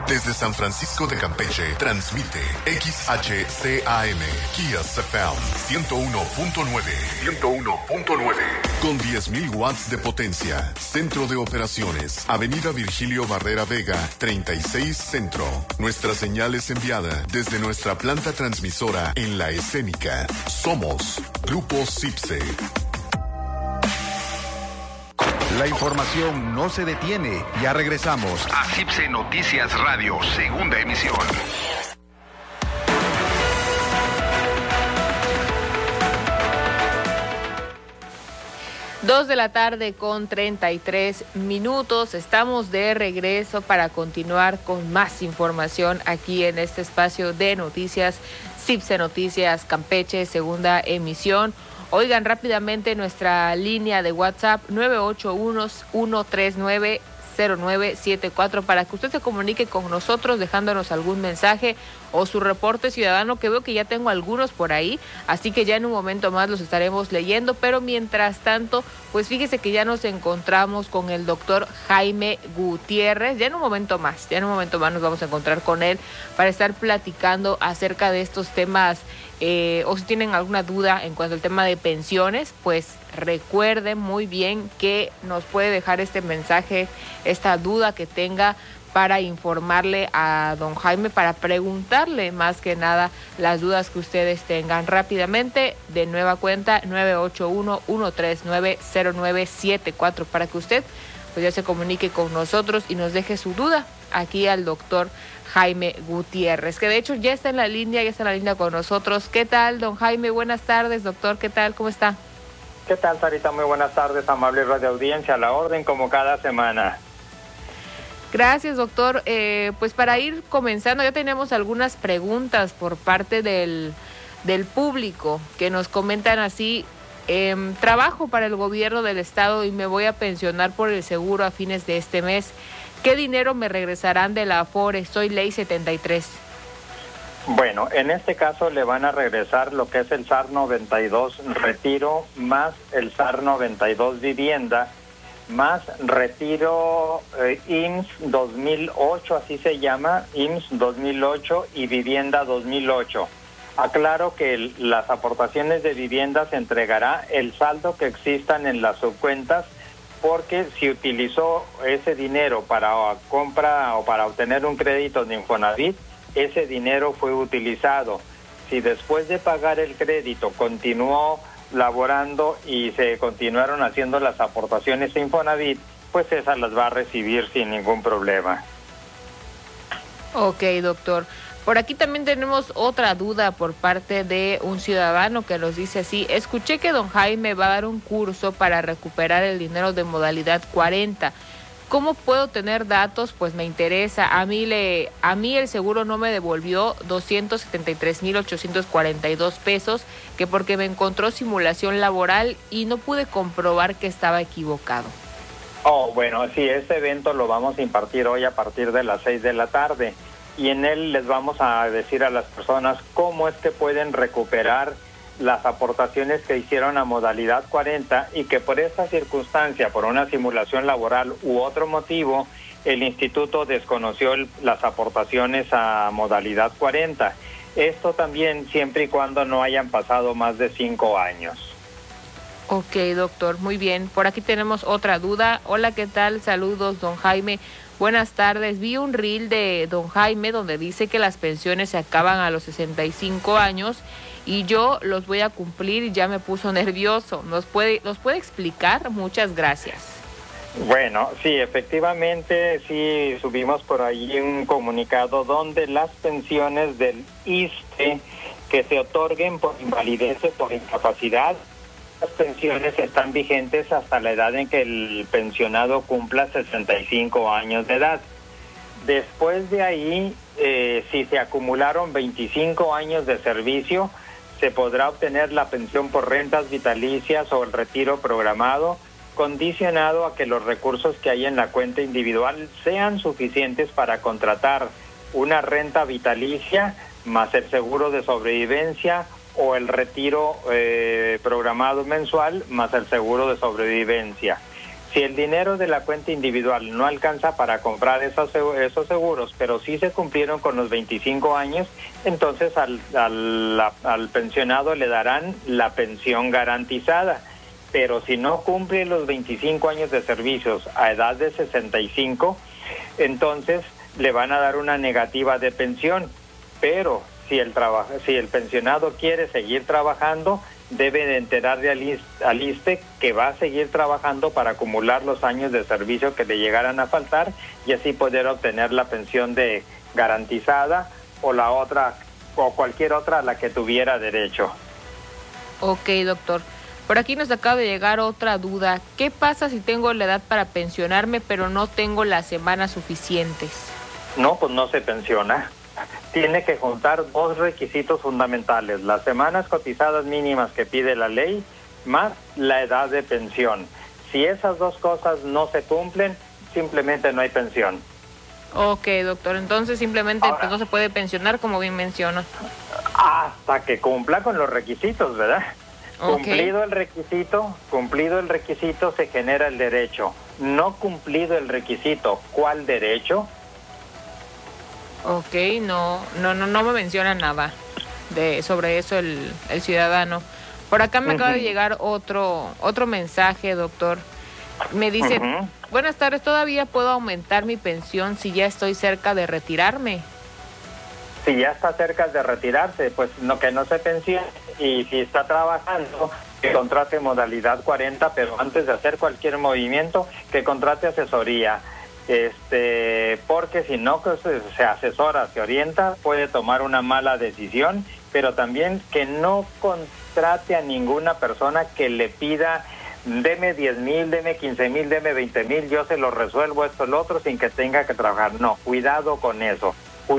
Desde San Francisco de Campeche, transmite XHCAM, Kia CFM 101.9. 101.9. Con 10.000 watts de potencia. Centro de operaciones. Avenida Virgilio Barrera Vega, 36 Centro. Nuestra señal es enviada desde nuestra planta transmisora en La Escénica. Somos Grupo CIPSE. La información no se detiene. Ya regresamos a CIPSE Noticias Radio, segunda emisión. 2 de la tarde con 33 minutos. Estamos de regreso para continuar con más información aquí en este espacio de noticias, CIPSE Noticias Campeche, segunda emisión. Oigan rápidamente nuestra línea de WhatsApp 981-139-0974 para que usted se comunique con nosotros dejándonos algún mensaje o su reporte ciudadano, que veo que ya tengo algunos por ahí, así que ya en un momento más los estaremos leyendo, pero mientras tanto, pues fíjese que ya nos encontramos con el doctor Jaime Gutiérrez, ya en un momento más nos vamos a encontrar con él para estar platicando acerca de estos temas. O si tienen alguna duda en cuanto al tema de pensiones, pues recuerden muy bien que nos puede dejar este mensaje, esta duda que tenga, para informarle a don Jaime, para preguntarle más que nada las dudas que ustedes tengan. Rápidamente, de nueva cuenta, 981-139-0974, para que usted pues ya se comunique con nosotros y nos deje su duda aquí al doctor Jaime Gutiérrez, que de hecho ya está en la línea con nosotros. ¿Qué tal, don Jaime? Buenas tardes, doctor. ¿Qué tal? ¿Cómo está? ¿Qué tal, Sarita? Muy buenas tardes, amable radio audiencia, a la orden como cada semana. Gracias, doctor. Pues para ir comenzando, ya tenemos algunas preguntas por parte del público que nos comentan así. Trabajo para el gobierno del estado y me voy a pensionar por el seguro a fines de este mes. ¿Qué dinero me regresarán de la Afore? Soy ley 73. Bueno, en este caso le van a regresar lo que es el SAR 92 retiro, más el SAR 92 vivienda, más retiro IMSS 2008, así se llama, IMSS 2008 y vivienda 2008. Aclaro que las aportaciones de vivienda se entregará el saldo que existan en las subcuentas, porque si utilizó ese dinero para compra o para obtener un crédito de Infonavit, ese dinero fue utilizado. Si después de pagar el crédito continuó laborando y se continuaron haciendo las aportaciones a Infonavit, pues esas las va a recibir sin ningún problema. Ok, doctor. Por aquí también tenemos otra duda por parte de un ciudadano que nos dice así: escuché que don Jaime va a dar un curso para recuperar el dinero de modalidad 40. ¿Cómo puedo tener datos? Pues me interesa. A mí el seguro no me devolvió 273,842 pesos, que porque me encontró simulación laboral y no pude comprobar que estaba equivocado. Oh, bueno, sí, ese evento lo vamos a impartir hoy a partir de las 6 de la tarde. Y en él les vamos a decir a las personas cómo es que pueden recuperar las aportaciones que hicieron a modalidad 40 y que por esta circunstancia, por una simulación laboral u otro motivo, el instituto desconoció las aportaciones a modalidad 40. Esto también siempre y cuando no hayan pasado más de 5 años. Ok, doctor, muy bien. Por aquí tenemos otra duda. Hola, ¿qué tal? Saludos, don Jaime. Buenas tardes. Vi un reel de don Jaime donde dice que las pensiones se acaban a los 65 años y yo los voy a cumplir y ya me puso nervioso. ¿Nos puede explicar? Muchas gracias. Bueno, sí, efectivamente, sí subimos por ahí un comunicado donde las pensiones del ISSSTE que se otorguen por invalidez o por incapacidad, las pensiones están vigentes hasta la edad en que el pensionado cumpla 65 años de edad. Después de ahí, si se acumularon 25 años de servicio, se podrá obtener la pensión por rentas vitalicias o el retiro programado, condicionado a que los recursos que hay en la cuenta individual sean suficientes para contratar una renta vitalicia más el seguro de sobrevivencia o el retiro programado mensual más el seguro de sobrevivencia. Si el dinero de la cuenta individual no alcanza para comprar esos seguros, pero sí se cumplieron con los 25 años, entonces al pensionado le darán la pensión garantizada. Pero si no cumple los 25 años de servicios a edad de 65, entonces le van a dar una negativa de pensión. Pero si el pensionado quiere seguir trabajando, debe de enterarle al ISSSTE que va a seguir trabajando para acumular los años de servicio que le llegaran a faltar y así poder obtener la pensión de garantizada o la otra o cualquier otra a la que tuviera derecho. Ok, doctor. Por aquí nos acaba de llegar otra duda. ¿Qué pasa si tengo la edad para pensionarme pero no tengo las semanas suficientes? No, pues no se pensiona. Tiene que juntar 2 requisitos fundamentales: las semanas cotizadas mínimas que pide la ley, más la edad de pensión. Si esas 2 cosas no se cumplen, simplemente no hay pensión. Ok, doctor, entonces simplemente ahora, pues no se puede pensionar, como bien menciona. Hasta que cumpla con los requisitos, ¿verdad? Okay. Cumplido el requisito, se genera el derecho. No cumplido el requisito, ¿cuál derecho? Ok, no me menciona nada sobre eso el ciudadano. Por acá me acaba de llegar otro mensaje, doctor. Me dice, buenas tardes, ¿todavía puedo aumentar mi pensión si ya estoy cerca de retirarme? Si ya está cerca de retirarse, pues que no se pensione, y si está trabajando, que contrate modalidad 40, pero antes de hacer cualquier movimiento, que contrate asesoría. Porque si no se asesora, se orienta, puede tomar una mala decisión, pero también que no contrate a ninguna persona que le pida, deme 10,000, deme 15,000, deme 20,000, yo se lo resuelvo esto, lo otro, sin que tenga que trabajar. No, cuidado con eso,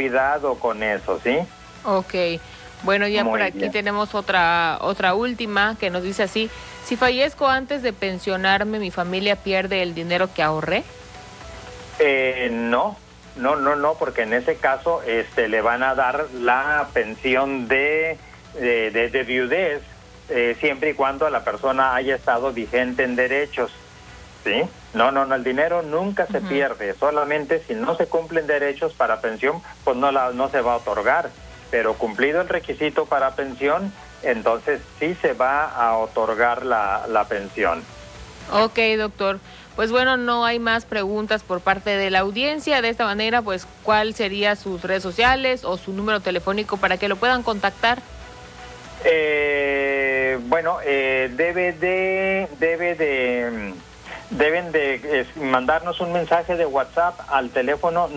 ¿sí? Ok, bueno, ya muy por aquí bien. Tenemos otra última que nos dice así: si fallezco antes de pensionarme, ¿mi familia pierde el dinero que ahorré? No, porque en ese caso le van a dar la pensión de viudez, siempre y cuando la persona haya estado vigente en derechos, ¿sí? No, el dinero nunca se pierde, solamente si no se cumplen derechos para pensión, pues no se va a otorgar, pero cumplido el requisito para pensión, entonces sí se va a otorgar la pensión. Ok, doctor. Pues bueno, no hay más preguntas por parte de la audiencia. De esta manera, pues, ¿cuál sería sus redes sociales o su número telefónico para que lo puedan contactar? Deben de mandarnos un mensaje de WhatsApp al teléfono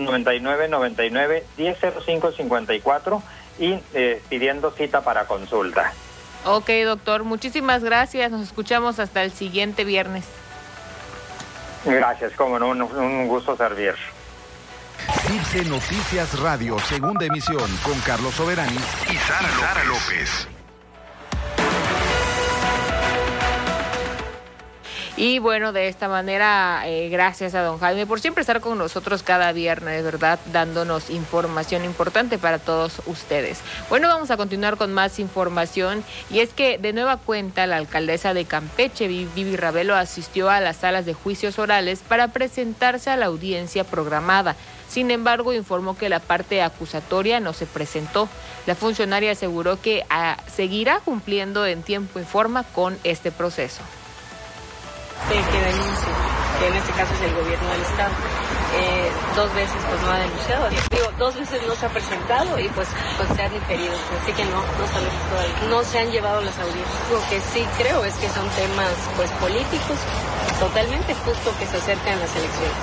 9999-100554 y pidiendo cita para consulta. Ok, doctor, muchísimas gracias. Nos escuchamos hasta el siguiente viernes. Gracias, como no, un gusto servir. CIPSE Noticias Radio, segunda emisión, con Carlos Soberanis y Sara López. Y bueno, de esta manera, gracias a don Jaime por siempre estar con nosotros cada viernes, ¿verdad? Dándonos información importante para todos ustedes. Bueno, vamos a continuar con más información, y es que de nueva cuenta la alcaldesa de Campeche, Vivi Ravelo, asistió a las salas de juicios orales para presentarse a la audiencia programada. Sin embargo, informó que la parte acusatoria no se presentó. La funcionaria aseguró que seguirá cumpliendo en tiempo y forma con este proceso. Que denuncie, que en este caso es el gobierno del estado. 2 veces pues no ha denunciado. 2 veces no se ha presentado y pues se han diferido. Así que no sabemos todavía. No se han llevado las audiencias. Lo que sí creo es que son temas pues políticos, totalmente justo que se acercan las elecciones.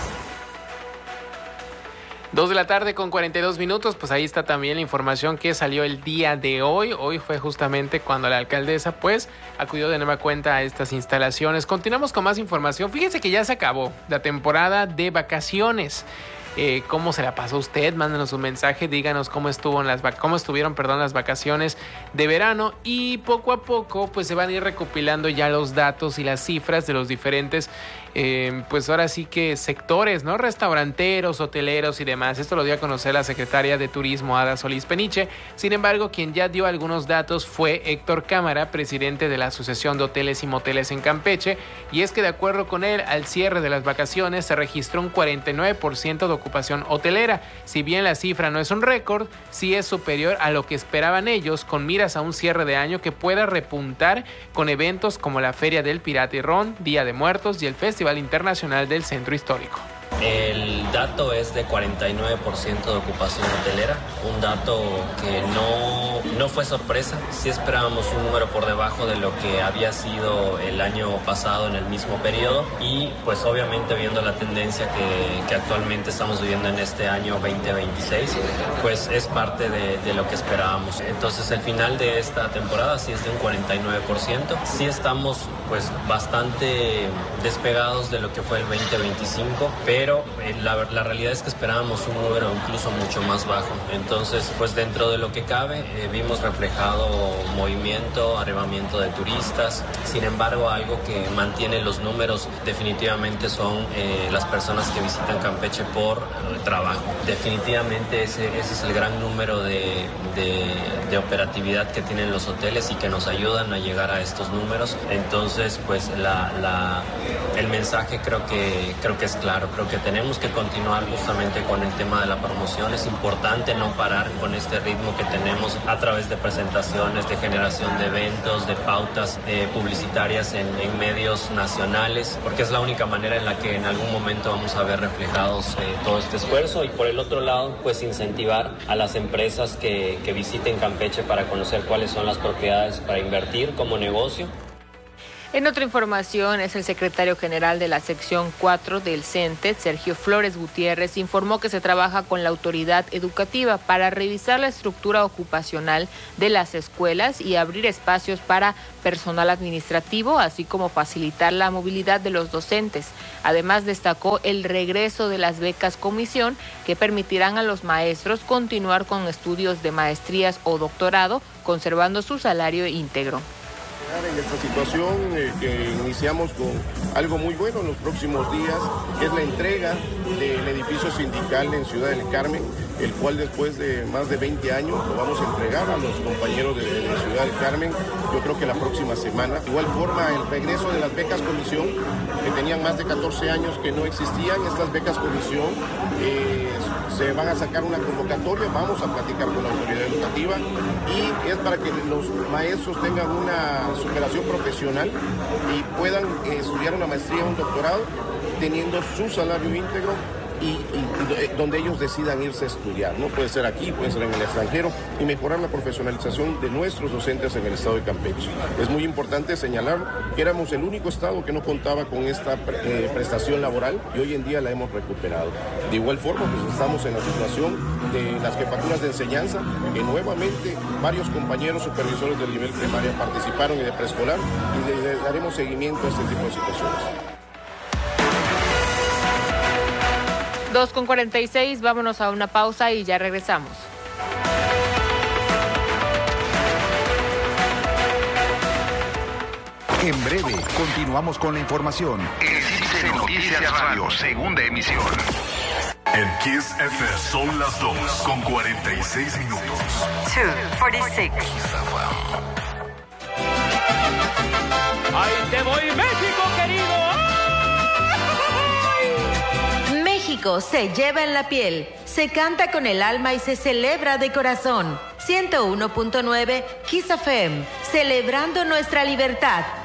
2:42 p.m, pues ahí está también la información que salió el día de hoy. Hoy fue justamente cuando la alcaldesa pues acudió de nueva cuenta a estas instalaciones. Continuamos con más información. Fíjense que ya se acabó la temporada de vacaciones. ¿Cómo se la pasó usted? Mándenos un mensaje, díganos cómo estuvieron las vacaciones de verano, y poco a poco pues se van a ir recopilando ya los datos y las cifras de los diferentes pues ahora sí que sectores, ¿no? Restauranteros, hoteleros y demás. Esto lo dio a conocer la secretaria de Turismo, Ada Solís Peniche. Sin embargo, quien ya dio algunos datos fue Héctor Cámara, presidente de la Asociación de Hoteles y Moteles en Campeche, y es que de acuerdo con él, al cierre de las vacaciones se registró un 49% de ocupación hotelera. Si bien la cifra no es un récord, sí es superior a lo que esperaban ellos, con miras a un cierre de año que pueda repuntar con eventos como la Feria del Pirata y Ron, Día de Muertos y el Festival Internacional del Centro Histórico. El dato es de 49% de ocupación hotelera, un dato que no fue sorpresa. Sí esperábamos un número por debajo de lo que había sido el año pasado en el mismo periodo y pues obviamente viendo la tendencia que actualmente estamos viviendo en este año 2026, pues es parte de lo que esperábamos. Entonces el final de esta temporada sí es de un 49%. Sí estamos pues bastante despegados de lo que fue el 2025, pero la realidad es que esperábamos un número incluso mucho más bajo. Entonces, pues dentro de lo que cabe, vimos reflejado movimiento, arribamiento de turistas. Sin embargo, algo que mantiene los números definitivamente son las personas que visitan Campeche por trabajo. Definitivamente ese es el gran número de operatividad que tienen los hoteles y que nos ayudan a llegar a estos números. Entonces, pues el mensaje creo que es claro. Creo que tenemos que continuar justamente con el tema de la promoción. Es importante no parar con este ritmo que tenemos a través de presentaciones, de generación de eventos, de pautas publicitarias en medios nacionales, porque es la única manera en la que en algún momento vamos a ver reflejados todo este esfuerzo. Y por el otro lado, pues incentivar a las empresas que visiten Campeche para conocer cuáles son las propiedades para invertir como negocio. En otra información, es el secretario general de la sección 4 del CENTE, Sergio Flores Gutiérrez, informó que se trabaja con la autoridad educativa para revisar la estructura ocupacional de las escuelas y abrir espacios para personal administrativo, así como facilitar la movilidad de los docentes. Además, destacó el regreso de las becas comisión que permitirán a los maestros continuar con estudios de maestrías o doctorado, conservando su salario íntegro. En esta situación que iniciamos con algo muy bueno en los próximos días, que es la entrega del edificio sindical en Ciudad del Carmen, el cual después de más de 20 años lo vamos a entregar a los compañeros de Ciudad del Carmen, yo creo que la próxima semana. De igual forma, el regreso de las becas comisión, que tenían más de 14 años que no existían, estas becas comisión se van a sacar una convocatoria, vamos a platicar con la autoridad educativa y es para que los maestros tengan una superación profesional y puedan estudiar una maestría o un doctorado teniendo su salario íntegro y donde ellos decidan irse a estudiar, ¿no? Puede ser aquí, puede ser en el extranjero, y mejorar la profesionalización de nuestros docentes en el estado de Campeche. Es muy importante señalar que éramos el único estado que no contaba con esta prestación laboral y hoy en día la hemos recuperado. De igual forma, pues estamos en la situación de las jefaturas de enseñanza, que nuevamente varios compañeros supervisores del nivel primaria participaron y de preescolar, y le daremos seguimiento a este tipo de situaciones. 2:46, vámonos a una pausa y ya regresamos. En breve, continuamos con la información. En Noticias Radio, segunda emisión. En Kiss FM son las 2:46. 2:46. ¡Ahí te voy, México, querido! México se lleva en la piel, se canta con el alma y se celebra de corazón. 101.9 Kiss FM, celebrando nuestra libertad.